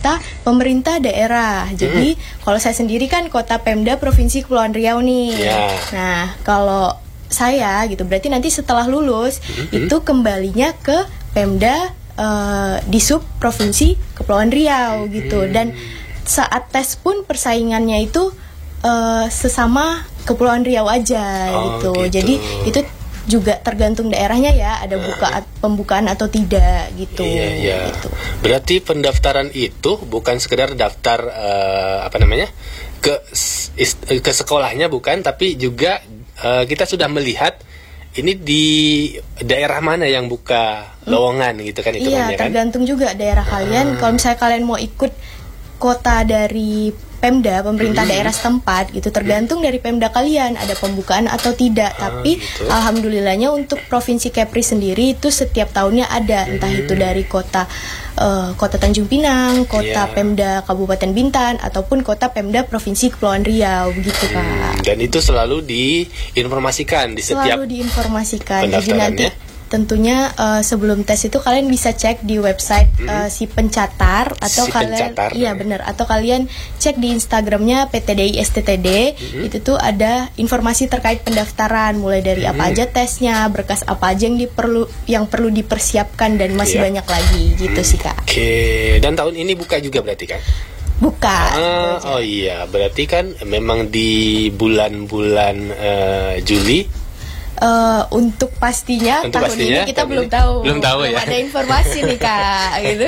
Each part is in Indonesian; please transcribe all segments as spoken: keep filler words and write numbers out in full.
kota pemerintah daerah. Jadi hmm. kalau saya sendiri kan kota Pemda Provinsi Kepulauan Riau nih. Yeah. Nah, kalau saya gitu berarti nanti setelah lulus hmm. itu kembalinya ke Pemda uh, di sub Provinsi Kepulauan Riau gitu. Dan saat tes pun persaingannya itu uh, sesama Kepulauan Riau aja oh, gitu. gitu. Jadi itu juga tergantung daerahnya ya, ada buka pembukaan atau tidak gitu. Iya, iya. Gitu. Berarti pendaftaran itu bukan sekedar daftar uh, apa namanya ke ke sekolahnya bukan, tapi juga uh, kita sudah melihat ini di daerah mana yang buka lowongan gitu kan itu iya, kan? tergantung juga daerah kalian. Ah. Kalau misalnya kalian mau ikut kota dari Pemda, pemerintah hmm. daerah setempat gitu, tergantung dari Pemda kalian ada pembukaan atau tidak. Ah, Tapi gitu. Alhamdulillahnya untuk Provinsi Kepri sendiri itu setiap tahunnya ada, entah hmm. itu dari kota uh, kota Tanjung Pinang, kota yeah. Pemda Kabupaten Bintan, ataupun kota Pemda Provinsi Kepulauan Riau begitu hmm. Kak. Dan itu selalu diinformasikan di setiap selalu diinformasikan. Jadi nanti tentunya uh, sebelum tes itu kalian bisa cek di website hmm. uh, si pencatar atau si kalian pencatar, iya benar atau kalian cek di Instagramnya P T D I S T T D. hmm. Itu tuh ada informasi terkait pendaftaran mulai dari hmm. apa aja tesnya, berkas apa aja yang diperlu yang perlu dipersiapkan dan masih yeah. banyak lagi gitu hmm. sih Kak. Oke, okay. Dan tahun ini buka juga berarti kan? Buka. Ah, oh iya, berarti kan memang di bulan-bulan uh, Juli. Uh, untuk pastinya untuk tahun pastinya, ini kita tahun belum ini. tahu, belum tahu belum ya. ada informasi nih Kak gitu.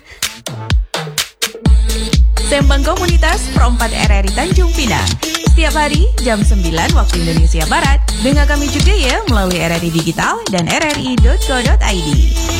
Sembang Komunitas Pro empat R R I Tanjung Pinang. Setiap hari jam sembilan waktu Indonesia Barat. Dengar kami juga ya melalui R R I Digital dan r r i dot co dot i d.